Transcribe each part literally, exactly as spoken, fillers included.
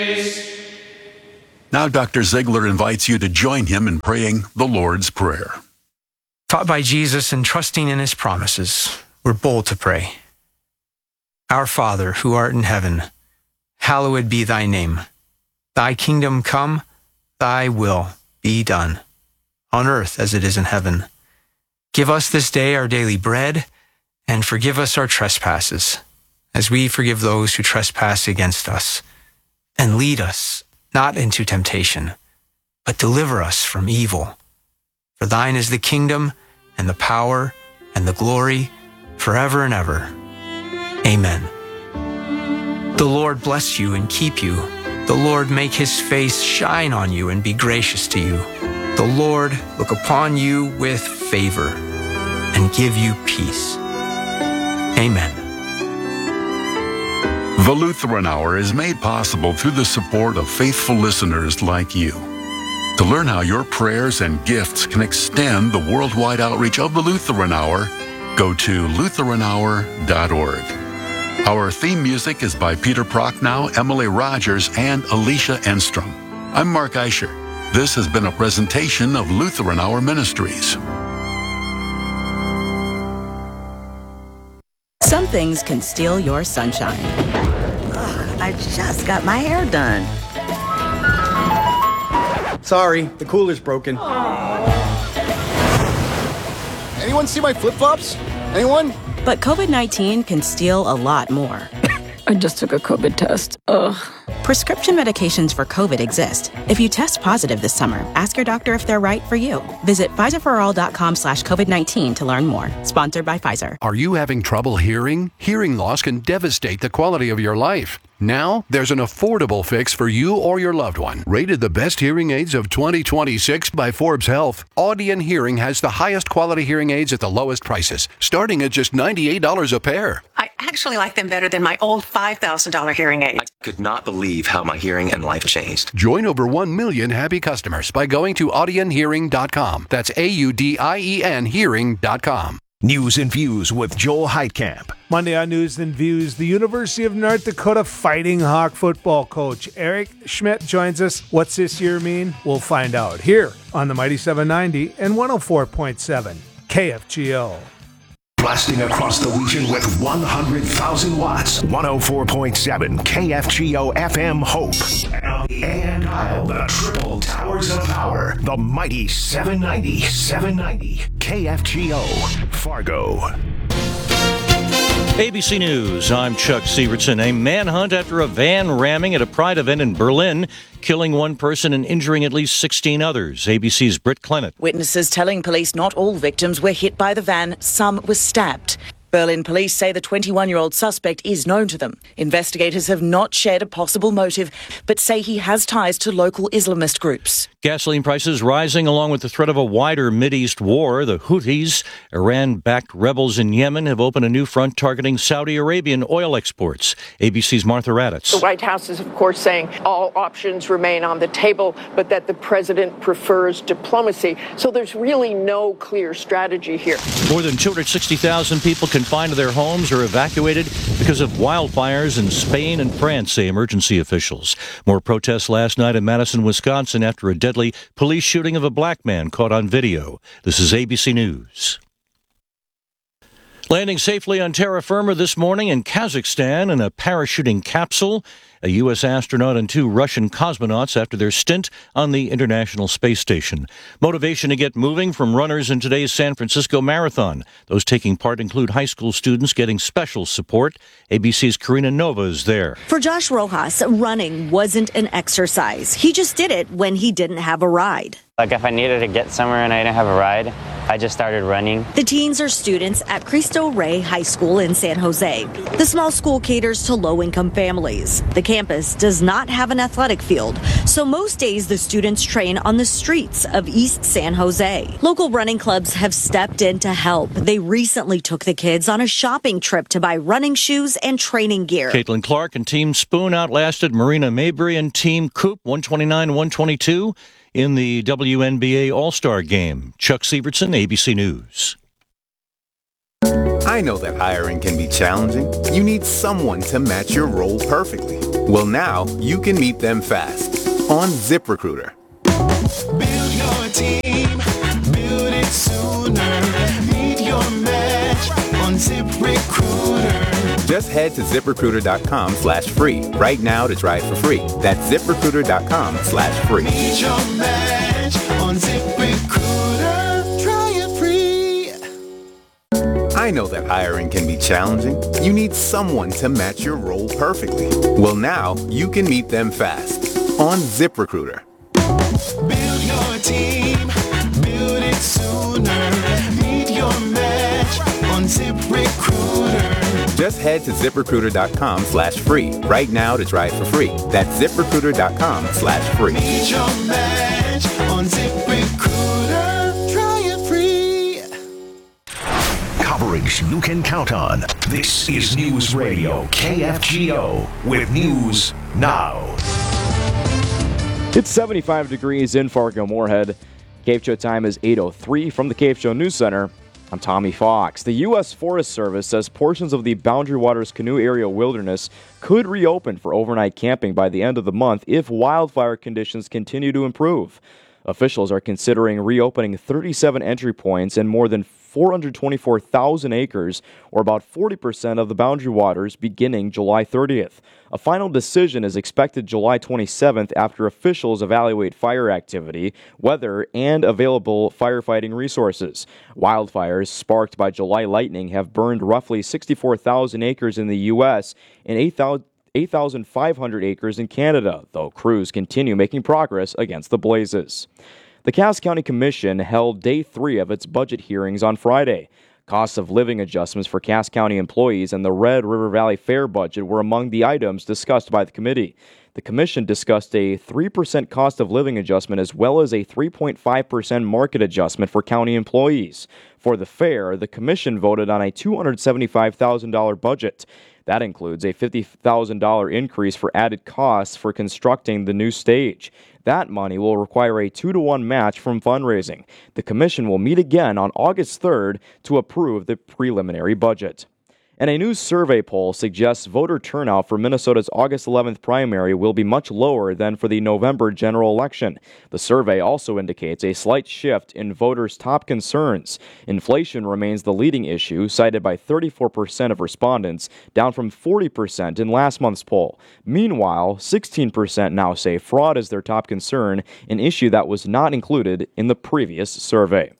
Now Doctor Ziegler invites you to join him in praying the Lord's Prayer. Taught by Jesus and trusting in his promises, we're bold to pray. Our Father, who art in heaven, hallowed be thy name. Thy kingdom come, thy will be done, on earth as it is in heaven. Give us this day our daily bread, and forgive us our trespasses, as we forgive those who trespass against us. And lead us not into temptation, but deliver us from evil. For thine is the kingdom, and the power, and the glory, forever and ever. Amen. The Lord bless you and keep you. The Lord make his face shine on you and be gracious to you. The Lord look upon you with favor and give you peace. Amen. The Lutheran Hour is made possible through the support of faithful listeners like you. To learn how your prayers and gifts can extend the worldwide outreach of the Lutheran Hour, go to lutheran hour dot org. Our theme music is by Peter Prochnow, Emily Rogers, and Alicia Enstrom. I'm Mark Eicher. This has been a presentation of Lutheran Hour Ministries. Some things can steal your sunshine. Ugh, I just got my hair done. Sorry, the cooler's broken. Anyone see my flip-flops? Anyone? But COVID nineteen can steal a lot more. I just took a COVID test. Ugh. Prescription medications for COVID exist. If you test positive this summer, ask your doctor if they're right for you. Visit Pfizer for all dot com slash COVID nineteen to learn more. Sponsored by Pfizer. Are you having trouble hearing? Hearing loss can devastate the quality of your life. Now, there's an affordable fix for you or your loved one. Rated the best hearing aids of twenty twenty-six by Forbes Health, Audion Hearing has the highest quality hearing aids at the lowest prices, starting at just ninety-eight dollars a pair. I actually like them better than my old five thousand dollars hearing aids. I could not believe how my hearing and life changed. Join over one million happy customers by going to audion hearing dot com. That's A U D I E N hearing dot com. News and Views with Joel Heitkamp. Monday on News and Views, the University of North Dakota Fighting Hawk football coach Eric Schmidt joins us. What's this year mean? We'll find out here on the Mighty seven ninety and one oh four point seven K F G O. Blasting across the region with one hundred thousand watts. one oh four point seven K F G O F M Hope. And on the A and I, the triple towers of power. The Mighty seven ninety, seven ninety K F G O, Fargo. A B C News, I'm Chuck Sievertson. A manhunt after a van ramming at a Pride event in Berlin, killing one person and injuring at least sixteen others. A B C's Britt Clennett. Witnesses telling police not all victims were hit by the van, some were stabbed. Berlin police say the twenty-one-year-old suspect is known to them. Investigators have not shared a possible motive, but say he has ties to local Islamist groups. Gasoline prices rising along with the threat of a wider Mideast war. The Houthis, Iran-backed rebels in Yemen, have opened a new front targeting Saudi Arabian oil exports. A B C's Martha Raddatz. The White House is, of course, saying all options remain on the table, but that the president prefers diplomacy. So there's really no clear strategy here. More than two hundred sixty thousand people confined to their homes or evacuated because of wildfires in Spain and France, say emergency officials. More protests last night in Madison, Wisconsin after a deadly police shooting of a black man caught on video. This is A B C News. Landing safely on terra firma this morning in Kazakhstan in a parachuting capsule. A U S astronaut and two Russian cosmonauts after their stint on the International Space Station. Motivation to get moving from runners in today's San Francisco Marathon. Those taking part include high school students getting special support. A B C's Karina Nova is there. For Josh Rojas, running wasn't an exercise. He just did it when he didn't have a ride. Like if I needed to get somewhere and I didn't have a ride, I just started running. The teens are students at Cristo Rey High School in San Jose. The small school caters to low-income families. The campus does not have an athletic field, so most days the students train on the streets of East San Jose. Local running clubs have stepped in to help. They recently took the kids on a shopping trip to buy running shoes and training gear. Caitlin Clark and Team Spoon outlasted Marina Mabry and Team Coop one twenty-nine one twenty-two in the W N B A All-Star Game. Chuck Sievertson, A B C News. I know that hiring can be challenging. You need someone to match your role perfectly. Well, now you can meet them fast on ZipRecruiter. Build your team, build it sooner. Meet your match on ZipRecruiter. Just head to ZipRecruiter.com slash free right now to try it for free. That's ZipRecruiter.com slash free. Meet your match on ZipRecruiter. Try it free. I know that hiring can be challenging. You need someone to match your role perfectly. Well, now you can meet them fast on ZipRecruiter. Build your team, build it sooner. Meet your match on ZipRecruiter. Just head to ZipRecruiter.com slash free right now to try it for free. That's ZipRecruiter.com slash free. Meet your match on ZipRecruiter. Try it free. Coverage you can count on. This is News Radio K F G O with News Now. It's seventy-five degrees in Fargo-Moorhead. K F G O time is eight oh three from the K F G O News Center. I'm Tommy Fox. The U S Forest Service says portions of the Boundary Waters Canoe Area Wilderness could reopen for overnight camping by the end of the month if wildfire conditions continue to improve. Officials are considering reopening thirty-seven entry points and more than four hundred twenty-four thousand acres, or about forty percent of the Boundary Waters, beginning July thirtieth. A final decision is expected July twenty-seventh after officials evaluate fire activity, weather, and available firefighting resources. Wildfires sparked by July lightning have burned roughly sixty-four thousand acres in the U S and eight thousand five hundred acres in Canada, though crews continue making progress against the blazes. The Cass County Commission held day three of its budget hearings on Friday. Cost of living adjustments for Cass County employees and the Red River Valley Fair budget were among the items discussed by the committee. The commission discussed a three percent cost of living adjustment as well as a three point five percent market adjustment for county employees. For the fair, the commission voted on a two hundred seventy-five thousand dollars budget. That includes a fifty thousand dollars increase for added costs for constructing the new stage. That money will require a two to one match from fundraising. The commission will meet again on August third to approve the preliminary budget. And a new survey poll suggests voter turnout for Minnesota's August eleventh primary will be much lower than for the November general election. The survey also indicates a slight shift in voters' top concerns. Inflation remains the leading issue, cited by thirty-four percent of respondents, down from forty percent in last month's poll. Meanwhile, sixteen percent now say fraud is their top concern, an issue that was not included in the previous survey.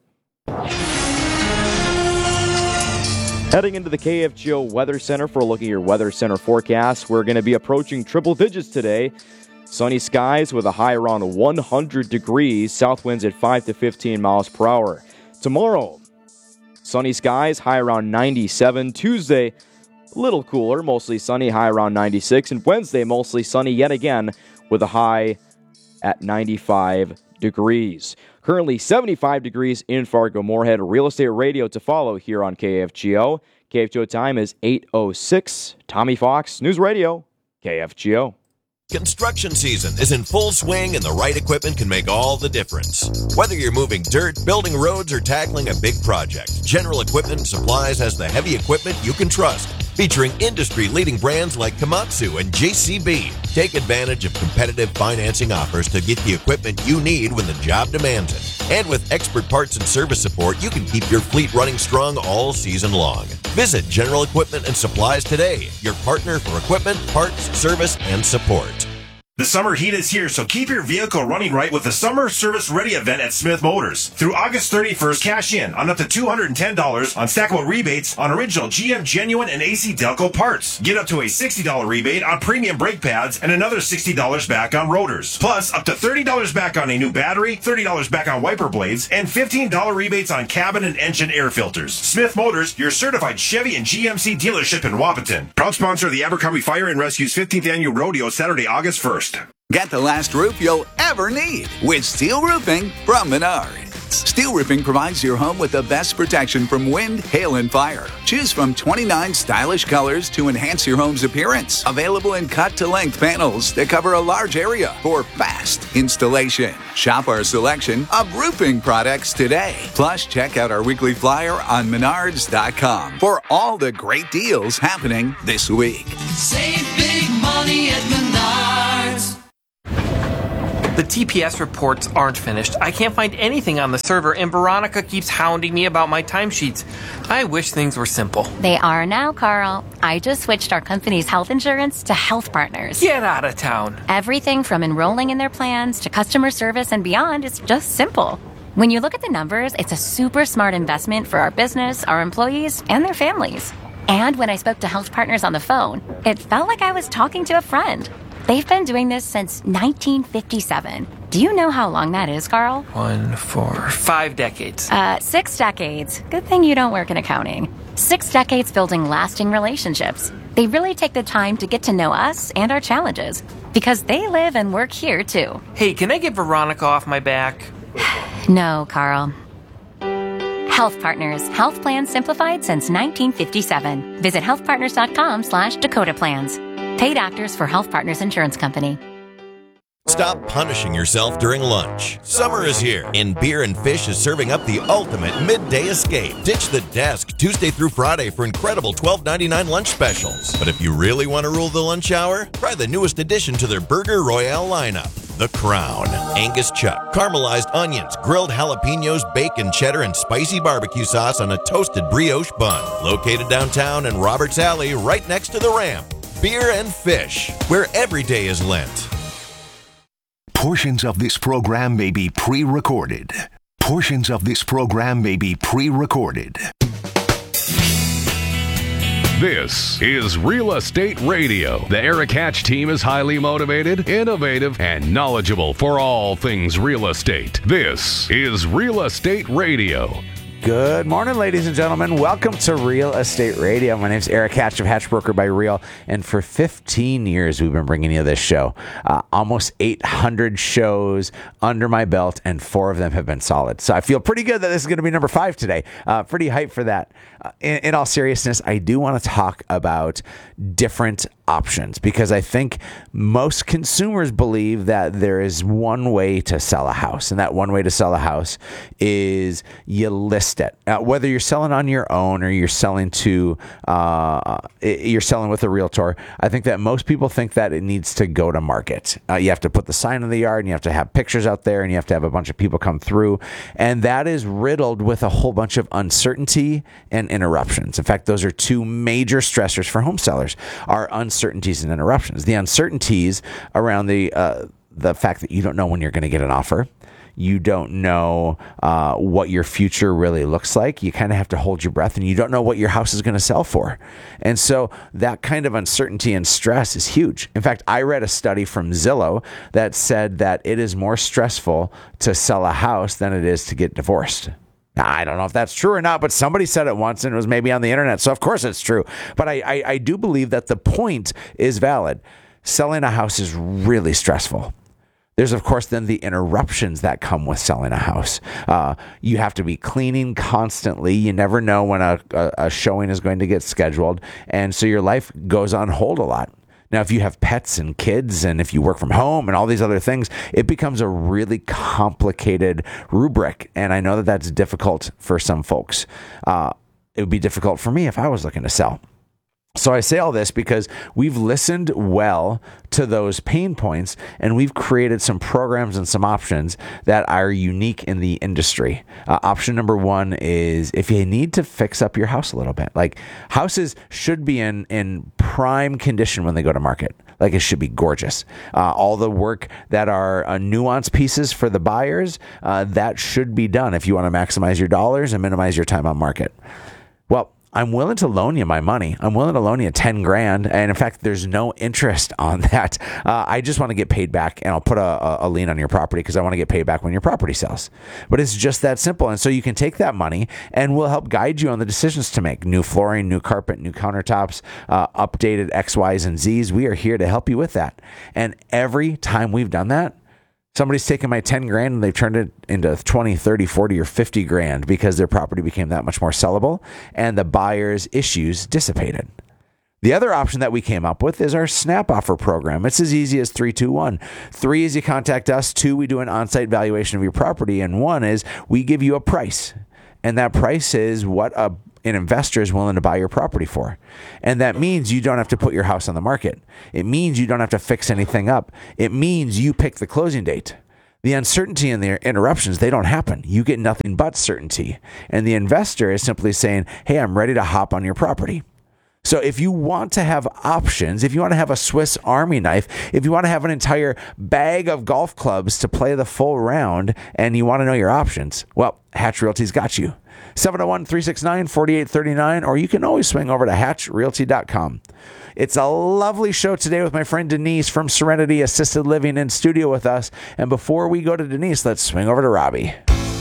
Heading into the K F G O Weather Center for a look at your Weather Center forecast. We're going to be approaching triple digits today. Sunny skies with a high around one hundred degrees. South winds at five to fifteen miles per hour. Tomorrow, sunny skies, high around ninety-seven. Tuesday, a little cooler, mostly sunny, high around ninety-six. And Wednesday, mostly sunny yet again with a high at ninety-five degrees. Currently seventy-five degrees in Fargo-Moorhead. Real Estate Radio to follow here on K F G O. K F G O time is eight oh six. Tommy Fox, News Radio, K F G O. Construction season is in full swing and the right equipment can make all the difference. Whether you're moving dirt, building roads, or tackling a big project, General Equipment and Supplies has the heavy equipment you can trust. Featuring industry-leading brands like Komatsu and J C B. Take advantage of competitive financing offers to get the equipment you need when the job demands it. And with expert parts and service support, you can keep your fleet running strong all season long. Visit General Equipment and Supplies today, your partner for equipment, parts, service, and support. The summer heat is here, so keep your vehicle running right with the Summer Service Ready event at Smith Motors. Through August thirty-first, cash in on up to two hundred ten dollars on stackable rebates on original G M Genuine and A C Delco parts. Get up to a sixty dollars rebate on premium brake pads and another sixty dollars back on rotors. Plus, up to thirty dollars back on a new battery, thirty dollars back on wiper blades, and fifteen dollars rebates on cabin and engine air filters. Smith Motors, your certified Chevy and G M C dealership in Wapaton. Proud sponsor of the Abercrombie Fire and Rescue's fifteenth Annual Rodeo, Saturday, August first. Get the last roof you'll ever need with steel roofing from Menards. Products. Steel roofing provides your home with the best protection from wind, hail, and fire. Choose from twenty-nine stylish colors to enhance your home's appearance. Available in cut-to-length panels that cover a large area for fast installation. Shop our selection of roofing products today. Plus, check out our weekly flyer on menards dot com for all the great deals happening this week. Save big money at Menards. The T P S reports aren't finished. I can't find anything on the server, and Veronica keeps hounding me about my timesheets. I wish things were simple. They are now, Carl. I just switched our company's health insurance to Health Partners. Get out of town. Everything from enrolling in their plans to customer service and beyond is just simple. When you look at the numbers, it's a super smart investment for our business, our employees, and their families. And when I spoke to Health Partners on the phone, it felt like I was talking to a friend. They've been doing this since nineteen fifty-seven. Do you know how long that is, Carl? One, four, five decades. Uh, six decades. Good thing you don't work in accounting. Six decades building lasting relationships. They really take the time to get to know us and our challenges because they live and work here, too. Hey, can I get Veronica off my back? No, Carl. Health Partners. Health plans simplified since nineteen fifty-seven. Visit healthpartners.com slash Dakota Plans. Paid actors for Health Partners Insurance Company. Stop punishing yourself during lunch. Summer is here, and Beer and Fish is serving up the ultimate midday escape. Ditch the desk Tuesday through Friday for incredible twelve ninety-nine lunch specials. But if you really want to rule the lunch hour, try the newest addition to their Burger Royale lineup. The Crown. Angus chuck, caramelized onions, grilled jalapenos, bacon, cheddar, and spicy barbecue sauce on a toasted brioche bun. Located downtown in Roberts Alley, right next to the ramp. Beer and Fish, where every day is Lent. Portions of this program may be pre-recorded. Portions of this program may be pre-recorded. This is Real Estate Radio. The Eric Hatch team is highly motivated, innovative, and knowledgeable for all things real estate. This is Real Estate Radio. Good morning, ladies and gentlemen. Welcome to Real Estate Radio. My name is Eric Hatch of Hatch Broker by Real, and for fifteen years we've been bringing you this show. Uh, almost eight hundred shows under my belt, and four of them have been solid. So I feel pretty good that this is going to be number five today. Uh, pretty hyped for that. Uh, in, in all seriousness, I do want to talk about different options because I think most consumers believe that there is one way to sell a house, and that one way to sell a house is you list it. Uh, whether you're selling on your own or you're selling to uh, you're selling with a realtor, I think that most people think that it needs to go to market. Uh, you have to put the sign in the yard, and you have to have pictures out there, and you have to have a bunch of people come through, and that is riddled with a whole bunch of uncertainty and interruptions. In fact, those are two major stressors for home sellers: are uncertainties and interruptions. The uncertainties around the uh, the fact that you don't know when you're going to get an offer. You don't know uh, what your future really looks like. You kind of have to hold your breath, and you don't know what your house is going to sell for. And so that kind of uncertainty and stress is huge. In fact, I read a study from Zillow that said that it is more stressful to sell a house than it is to get divorced. Now, I don't know if that's true or not, but somebody said it once, and it was maybe on the internet, so of course it's true. But I, I, I do believe that the point is valid. Selling a house is really stressful. There's, of course, then the interruptions that come with selling a house. Uh, you have to be cleaning constantly. You never know when a, a, a showing is going to get scheduled. And so your life goes on hold a lot. Now, if you have pets and kids, and if you work from home and all these other things, it becomes a really complicated rubric. And I know that that's difficult for some folks. Uh, it would be difficult for me if I was looking to sell. So I say all this because we've listened well to those pain points, and we've created some programs and some options that are unique in the industry. Uh, option number one is if you need to fix up your house a little bit. Like, houses should be in, in prime condition when they go to market. Like, it should be gorgeous. Uh, all the work that are uh, nuance pieces for the buyers, uh, that should be done if you want to maximize your dollars and minimize your time on market. Well, I'm willing to loan you my money. I'm willing to loan you ten grand. And in fact, there's no interest on that. Uh, I just want to get paid back, and I'll put a, a lien on your property because I want to get paid back when your property sells. But it's just that simple. And so you can take that money, and we'll help guide you on the decisions to make. New flooring, new carpet, new countertops, uh, updated X, Y's, and Z's. We are here to help you with that. And every time we've done that, Somebody's taken my ten grand and they've turned it into twenty, thirty, forty, or fifty grand because their property became that much more sellable and the buyer's issues dissipated. The other option that we came up with is our Snap Offer program. It's as easy as three, two, one. Three is you contact us. Two, we do an on-site valuation of your property. And one is we give you a price. And that price is what a, an investor is willing to buy your property for. And that means you don't have to put your house on the market. It means you don't have to fix anything up. It means you pick the closing date. The uncertainty and the interruptions, they don't happen. You get nothing but certainty. And the investor is simply saying, hey, I'm ready to hop on your property. So if you want to have options, if you want to have a Swiss Army knife, if you want to have an entire bag of golf clubs to play the full round and you want to know your options, well, Hatch Realty's got you. seven oh one, three six nine, four eight three nine, or you can always swing over to hatch realty dot com. It's a lovely show today with my friend Denise from Serenity Assisted Living in studio with us. And before we go to Denise, let's swing over to Robbie.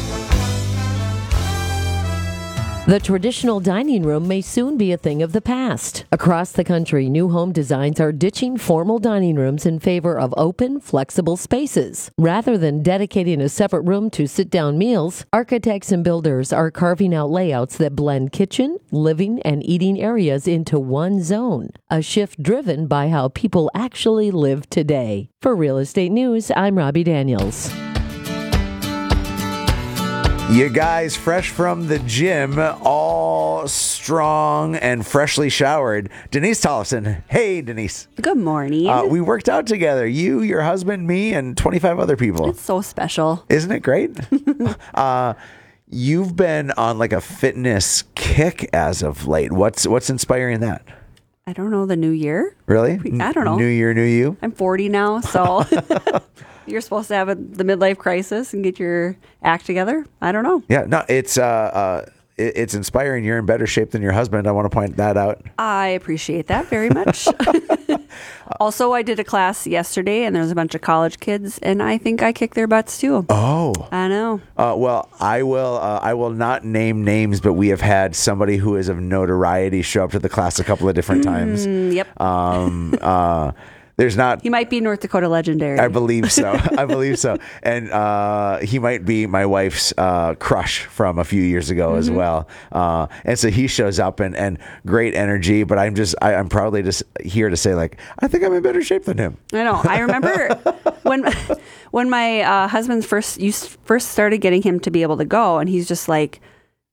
The traditional dining room may soon be a thing of the past. Across the country, new home designs are ditching formal dining rooms in favor of open, flexible spaces. Rather than dedicating a separate room to sit-down meals, architects and builders are carving out layouts that blend kitchen, living, and eating areas into one zone. A shift driven by how people actually live today. For Real Estate News, I'm Robbie Daniels. You guys, fresh from the gym, all strong and freshly showered. Denise Tollefson. Hey, Denise. Good morning. Uh, we worked out together. You, your husband, me, and twenty-five other people. It's so special. Isn't it great? uh, you've been on like a fitness kick as of late. What's what's inspiring that? I don't know. The new year? Really? I don't know. New year, new you? I'm forty now, so... You're supposed to have a, the midlife crisis and get your act together. I don't know. Yeah, no, it's uh, uh, it, it's inspiring. You're in better shape than your husband. I want to point that out. I appreciate that very much. Also, I did a class yesterday, and there was a bunch of college kids, and I think I kicked their butts too. Oh, I know. Uh, well, I will. Uh, I will not name names, but we have had somebody who is of notoriety show up to the class a couple of different times. Mm, yep. Um. Uh. There's not. He might be North Dakota legendary. I believe so. I believe so. And uh, he might be my wife's uh, crush from a few years ago mm-hmm. as well. Uh, and so he shows up and, and great energy. But I'm just, I, I'm probably just here to say, like, I think I'm in better shape than him. I know. I remember when when my uh, husband first you first started getting him to be able to go, and he's just like,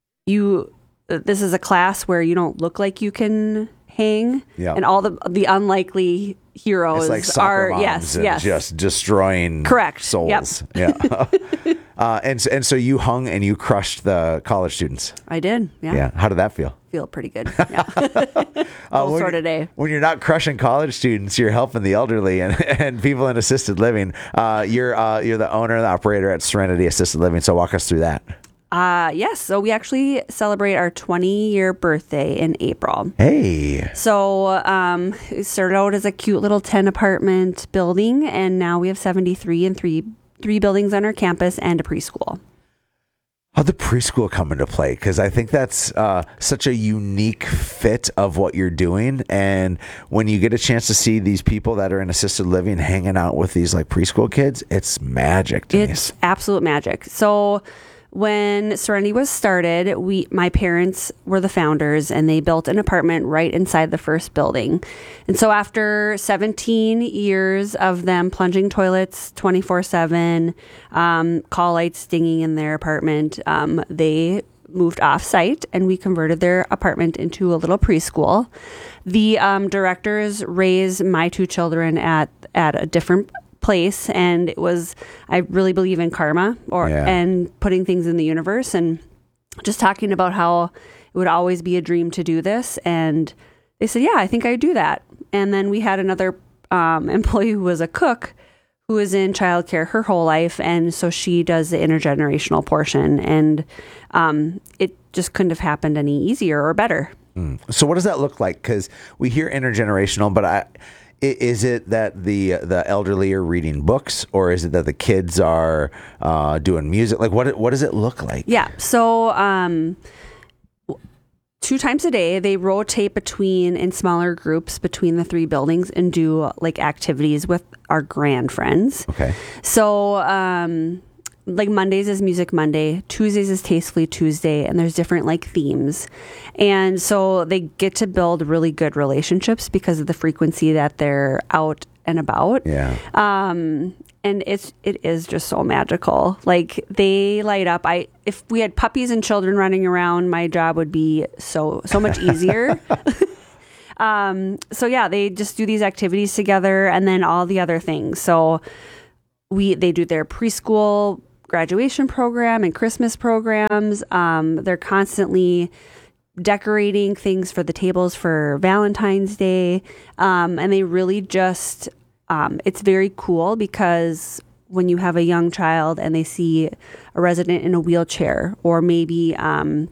you. This is a class where you don't look like you can hang, yeah. and all the the unlikely heroes it's like soccer are moms yes, and yes, just destroying correct souls. Yep. Yeah, uh, and and so you hung and you crushed the college students. I did. Yeah. Yeah. How did that feel? Feel pretty good. Yeah. Whole uh, sort of day. When you're not crushing college students, you're helping the elderly and, and people in assisted living. Uh, you're uh, you're the owner and the operator at Serenity Assisted Living. So walk us through that. Uh, yes. So we actually celebrate our twenty-year birthday in April. Hey. So um, it started out as a cute little ten-apartment building, and now we have seventy-three and three three buildings on our campus and a preschool. How'd the preschool come into play? Because I think that's uh, such a unique fit of what you're doing. And when you get a chance to see these people that are in assisted living hanging out with these like preschool kids, it's magic. Denise. It's absolute magic. So when Serenity was started, we my parents were the founders, and they built an apartment right inside the first building. And so after seventeen years of them plunging toilets twenty-four seven, um, call lights dinging in their apartment, um, they moved off-site, and we converted their apartment into a little preschool. The um, directors raised my two children at, at a different place, and it was, I really believe in karma or yeah. and putting things in the universe, and just talking about how it would always be a dream to do this. And they said, yeah, I think I'd do that. And then we had another um, employee who was a cook who was in childcare her whole life, and so she does the intergenerational portion, and um, it just couldn't have happened any easier or better. Mm. So what does that look like? Because we hear intergenerational, but I Is it that the the elderly are reading books, or is it that the kids are uh, doing music? Like, what what does it look like? Yeah. So um, two times a day. They rotate between in smaller groups between the three buildings and do like activities with our grand friends. Okay. So, um, like Mondays is Music Monday, Tuesdays is Tastefully Tuesday, and there's different like themes. And so they get to build really good relationships because of the frequency that they're out and about. Yeah. Um, and it's it is just so magical. Like they light up. I if we had puppies and children running around, my job would be so so much easier. um, so yeah, they just do these activities together, and then all the other things. So we they do their preschool graduation program and Christmas programs. Um, they're constantly decorating things for the tables for Valentine's Day, um, and they really just. Um, it's very cool because when you have a young child and they see a resident in a wheelchair or maybe, um,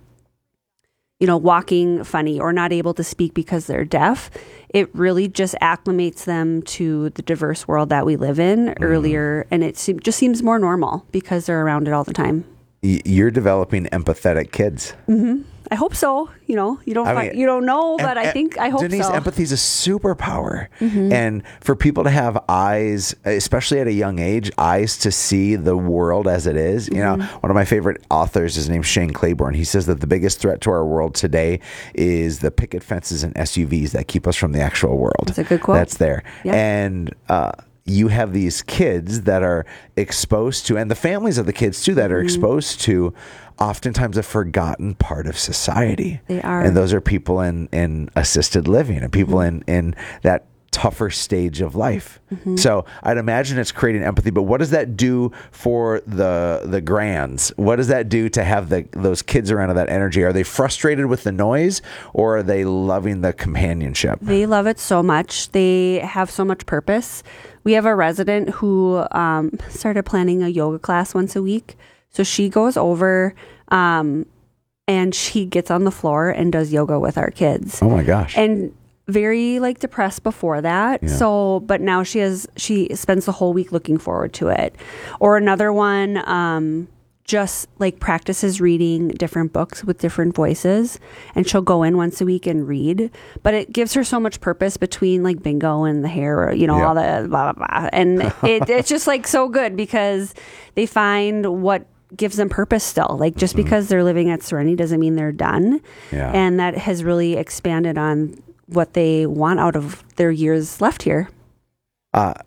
you know, walking funny or not able to speak because they're deaf, it really just acclimates them to the diverse world that we live in mm-hmm. earlier. And it se- just seems more normal because they're around it all the time. Y- you're developing empathetic kids. Mm-hmm. I hope so. You know, you don't I find, mean, you don't know, but em- I think I hope Denise, so. empathy is a superpower, Mhm. and for people to have eyes, especially at a young age, eyes to see the world as it is. You know, one of my favorite authors is named Shane Claiborne. He says that the biggest threat to our world today is the picket fences and S U Vs that keep us from the actual world. That's a good quote. That's there, Yeah. and. uh You have these kids that are exposed to, and the families of the kids too, that are Mhm. exposed to oftentimes a forgotten part of society. They are. And those are people in, in assisted living and people in, in that tougher stage of life. Mhm. So I'd imagine it's creating empathy, but what does that do for the the grands? What does that do to have the those kids around that energy? Are they frustrated with the noise or are they loving the companionship? They love it so much. They have so much purpose. We have a resident who um, started planning a yoga class once a week. So she goes over um, and she gets on the floor and does yoga with our kids. Oh my gosh. And very like depressed before that. Yeah. So, but now she has, she spends the whole week looking forward to it. Or another one, um, just like practices reading different books with different voices, and she'll go in once a week and read, but it gives her so much purpose between like bingo and the hair, you know, Yeah. all the blah, blah, blah. And it, it's just like so good because they find what gives them purpose still. Like just because they're living at Serenity doesn't mean they're done. Yeah. And that has really expanded on what they want out of their years left here. Uh,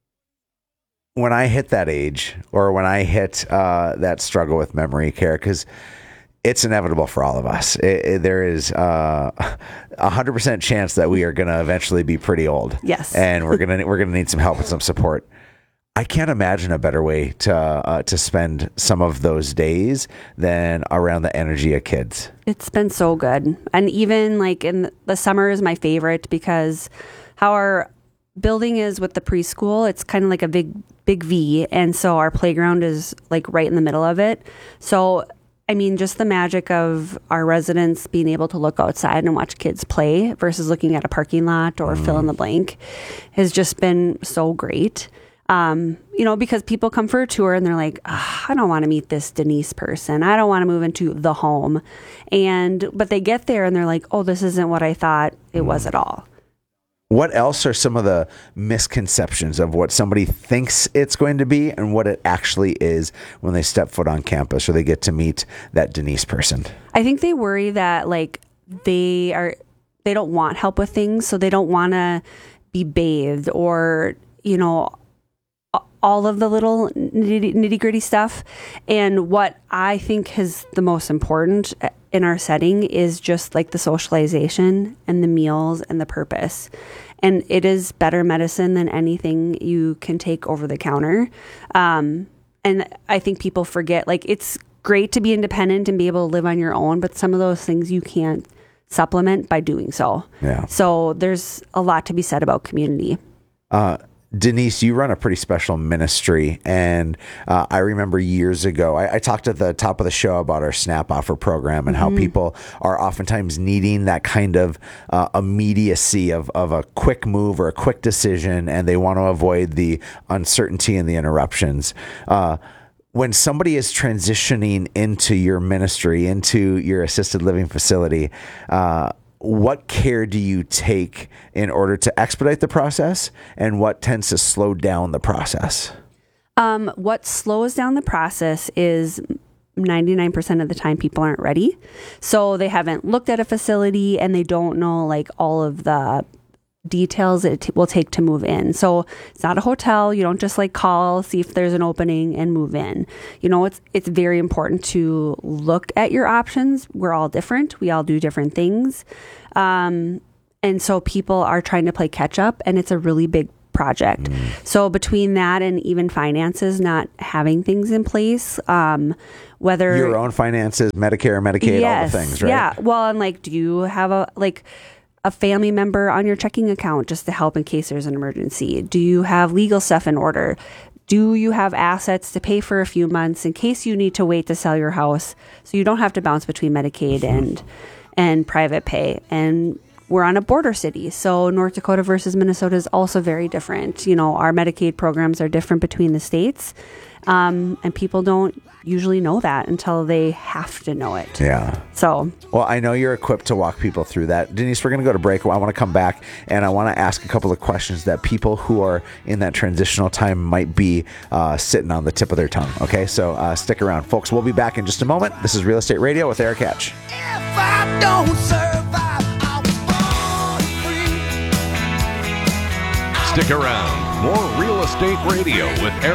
when I hit that age, or when I hit uh, that struggle with memory care, because it's inevitable for all of us. It, it, there is uh, a hundred percent chance that we are going to eventually be pretty old. Yes, and we're gonna we're gonna need some help and some support. I can't imagine a better way to uh, to spend some of those days than around the energy of kids. It's been so good. And even like in the summer is my favorite because how our building is with the preschool, it's kind of like a big, big V. And so our playground is like right in the middle of it. So, I mean, just the magic of our residents being able to look outside and watch kids play versus looking at a parking lot or mm. fill in the blank has just been so great. Um, you know, because people come for a tour and they're like, oh, I don't want to meet this Denise person. I don't want to move into the home. And, but they get there and they're like, oh, this isn't what I thought it was at all. What else are some of the misconceptions of what somebody thinks it's going to be and what it actually is when they step foot on campus or they get to meet that Denise person? I think they worry that like they are, they don't want help with things. So they don't want to be bathed or, you know, all of the little nitty, nitty gritty stuff. And what I think is the most important in our setting is just like the socialization and the meals and the purpose. And it is better medicine than anything you can take over the counter. Um, and I think people forget, like, it's great to be independent and be able to live on your own, but some of those things you can't supplement by doing so. Yeah. So there's a lot to be said about community. Uh, Denise, you run a pretty special ministry, and uh, I remember years ago, I, I talked at the top of the show about our SNAP Offer program and Mm-hmm. how people are oftentimes needing that kind of uh, immediacy of, of a quick move or a quick decision, and they want to avoid the uncertainty and the interruptions. Uh, when somebody is transitioning into your ministry, into your assisted living facility, uh, what care do you take in order to expedite the process, and what tends to slow down the process? Um, what slows down the process is ninety-nine percent of the time people aren't ready. So they haven't looked at a facility and they don't know like all of the details it t- will take to move in. So it's not a hotel. You don't just like call, see if there's an opening and move in. You know, it's it's very important to look at your options. We're all different. We all do different things. Um, and so people are trying to play catch up, and it's a really big project. Mm. So between that and even finances, not having things in place, um, whether your own finances, Medicare, Medicaid, yes, all the things, right? Yeah. Well, and like, do you have a, like, a family member on your checking account just to help in case there's an emergency? Do you have legal stuff in order? Do you have assets to pay for a few months in case you need to wait to sell your house so you don't have to bounce between Medicaid and and private pay? And we're on a border city, so North Dakota versus Minnesota is also very different. You know, our Medicaid programs are different between the states, um, and people don't usually know that until they have to know it. Yeah. So, well, I know you're equipped to walk people through that. Denise, we're going to go to break. I want to come back, and I want to ask a couple of questions that people who are in that transitional time might be uh, sitting on the tip of their tongue. Okay, so uh, stick around, folks. We'll be back in just a moment. This is Real Estate Radio with Eric Hatch. If I don't survive, Stick around. More Real Estate Radio with Eric